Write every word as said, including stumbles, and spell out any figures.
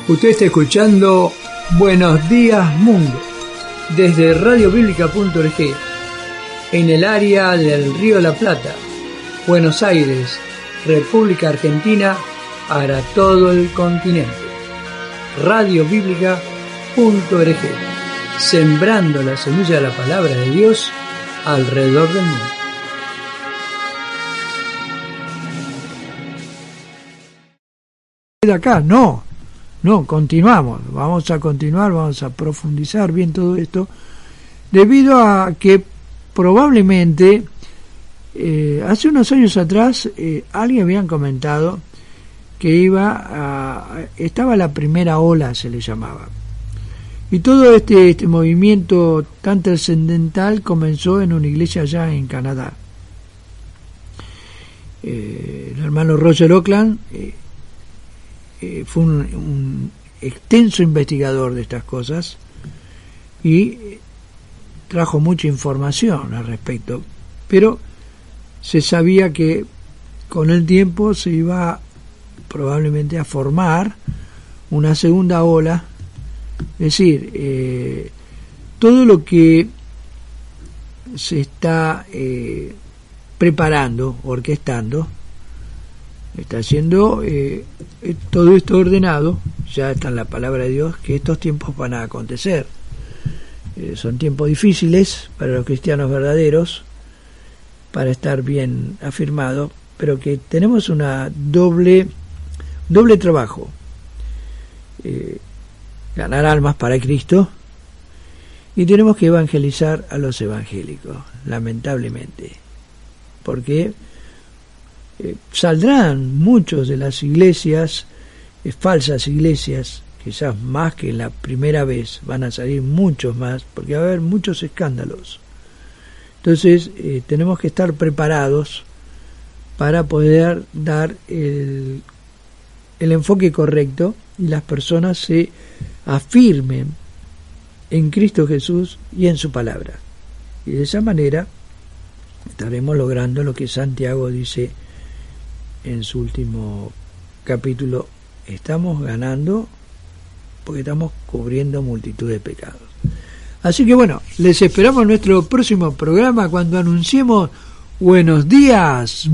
Usted está escuchando Buenos Días Mundo desde radio bíblica punto org en el área del Río de la Plata, Buenos Aires, República Argentina, para todo el continente. radio bíblica punto org, sembrando la semilla de la palabra de Dios alrededor del mundo. Acá no, no, continuamos, vamos a continuar, vamos a profundizar bien todo esto, debido a que probablemente eh, hace unos años atrás eh, alguien habían comentado que iba a, estaba la primera ola, se le llamaba, y todo este, este movimiento tan trascendental comenzó en una iglesia allá en Canadá. Eh, el hermano Roger Oakland eh, eh, fue un, un extenso investigador de estas cosas y trajo mucha información al respecto, pero se sabía que con el tiempo se iba probablemente a formar una segunda ola, es decir, eh, todo lo que se está eh, preparando, orquestando, está haciendo eh, todo esto ordenado, ya está en la palabra de Dios, que estos tiempos van a acontecer. Eh, son tiempos difíciles para los cristianos verdaderos, para estar bien afirmado, pero que tenemos una doble doble trabajo, eh, ganar almas para Cristo, y tenemos que evangelizar a los evangélicos, lamentablemente, porque eh, saldrán muchos de las iglesias, eh, falsas iglesias, quizás más que la primera vez, van a salir muchos más, porque va a haber muchos escándalos. Entonces eh, tenemos que estar preparados para poder dar el, el enfoque correcto y las personas se afirmen en Cristo Jesús y en su palabra. Y de esa manera estaremos logrando lo que Santiago dice en su último capítulo: estamos ganando porque estamos cubriendo multitud de pecados. Así que bueno, les esperamos en nuestro próximo programa cuando anunciemos Buenos Días